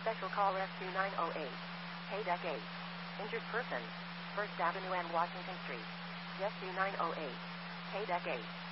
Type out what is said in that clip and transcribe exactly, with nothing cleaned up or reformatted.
Special call rescue nine oh eight. K-Deck eight. Injured person. First Avenue and Washington Street. Rescue nine oh eight. K-Deck eight.